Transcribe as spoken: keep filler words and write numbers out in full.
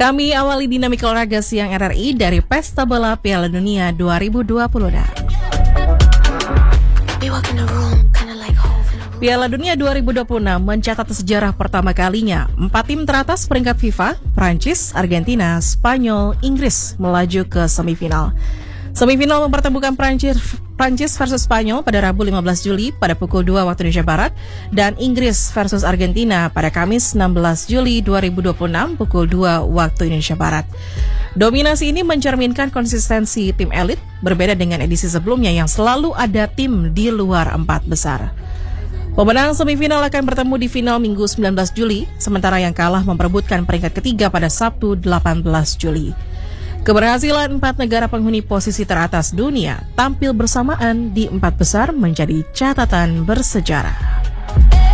Kami awali dinamika olahraga siang R R I dari Pesta Bola Piala Dunia dua ribu dua puluh. Piala Dunia dua ribu dua puluh enam mencatat sejarah pertama kalinya. Empat tim teratas peringkat FIFA, Prancis, Argentina, Spanyol, Inggris melaju ke semifinal. Semifinal mempertemukan Prancis, Prancis versus Spanyol pada Rabu lima belas Juli pada pukul dua waktu Indonesia Barat dan Inggris versus Argentina pada Kamis enam belas Juli dua ribu dua puluh enam pukul dua waktu Indonesia Barat. Dominasi ini mencerminkan konsistensi tim elit berbeda dengan edisi sebelumnya yang selalu ada tim di luar empat besar. Pemenang semifinal akan bertemu di final Minggu sembilan belas Juli, sementara yang kalah memperebutkan peringkat ketiga pada Sabtu delapan belas Juli. Keberhasilan empat negara penghuni posisi teratas dunia tampil bersamaan di empat besar menjadi catatan bersejarah.